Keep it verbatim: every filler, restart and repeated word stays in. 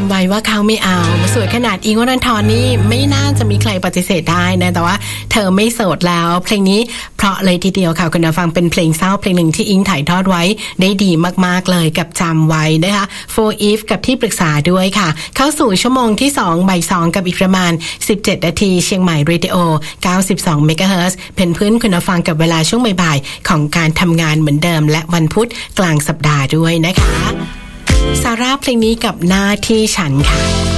ำไว้ว่าเขาไม่เอาสวยขนาดอิงค์ วรันธรนี่ไม่น่าจะมีใครปฏิเสธได้นะแต่ว่าเธอไม่โสดแล้วเพลงนี้เพราะเลยทีเดียวค่ะคุณผู้ฟังเป็นเพลงเศร้าเพลงหนึ่งที่อิงค์ถ่ายทอดไว้ได้ดีมากๆเลยกับจำไว้นะคะ For If กับที่ปรึกษาด้วยค่ะเข้าสู่ชั่วโมงที่สองบ่ายสองกับอีกประมาณสิบเจ็ดนาทีเชียงใหม่เรดิโอเก้าสิบสองเมกะเฮิรตซ์เป็นพื้นคุณผู้ฟังกับเวลาช่วงบ่ายๆของการทำงานเหมือนเดิมและวันพุธกลางสัปดาห์ด้วยนะคะซาร่าเพลงนี้กับหน้าที่ฉันค่ะ